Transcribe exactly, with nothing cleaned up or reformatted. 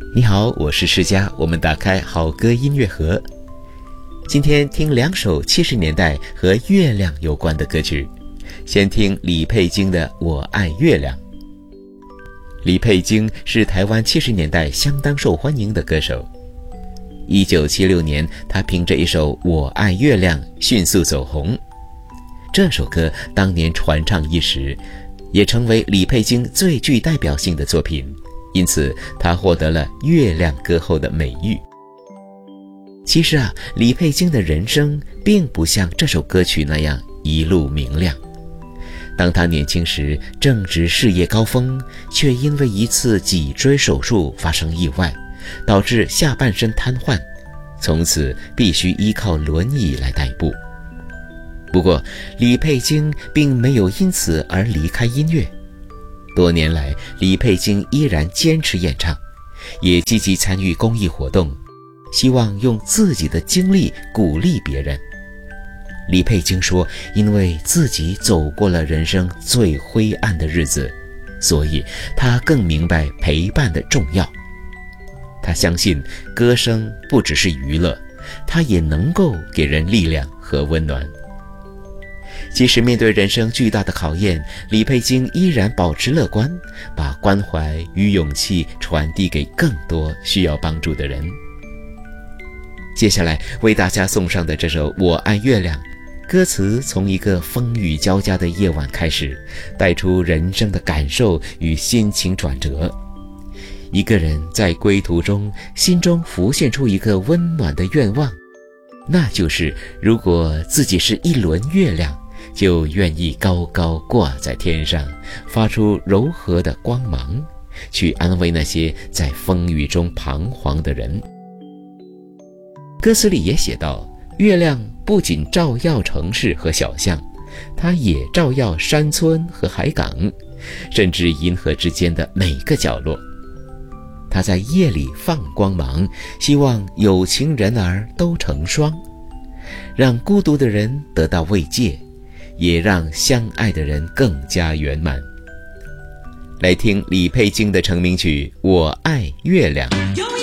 你好，我是施佳，我们打开好歌音乐盒。今天听两首七十年代和月亮有关的歌曲。先听李佩京的《我爱月亮》。李佩京是台湾七十年代相当受欢迎的歌手。一九七六年，他凭着一首《我爱月亮》迅速走红。这首歌当年传唱一时，也成为李佩京最具代表性的作品，因此他获得了月亮歌后的美誉。其实啊，李佩京的人生并不像这首歌曲那样一路明亮。当他年轻时正值事业高峰，却因为一次脊椎手术发生意外，导致下半身瘫痪，从此必须依靠轮椅来代步。不过李佩京并没有因此而离开音乐，多年来李佩京依然坚持演唱，也积极参与公益活动，希望用自己的经历鼓励别人。李佩京说，因为自己走过了人生最灰暗的日子，所以他更明白陪伴的重要。他相信歌声不只是娱乐，它也能够给人力量和温暖。即使面对人生巨大的考验，李佩京依然保持乐观，把关怀与勇气传递给更多需要帮助的人。接下来为大家送上的这首《我爱月亮》，歌词从一个风雨交加的夜晚开始，带出人生的感受与心情转折。一个人在归途中，心中浮现出一个温暖的愿望，那就是如果自己是一轮月亮，就愿意高高挂在天上，发出柔和的光芒，去安慰那些在风雨中彷徨的人。歌词里也写道，月亮不仅照耀城市和小巷，它也照耀山村和海港，甚至银河之间的每个角落。它在夜里放光芒，希望有情人儿都成双，让孤独的人得到慰藉，也让相爱的人更加圆满。来听李佩京的成名曲《我爱月亮》。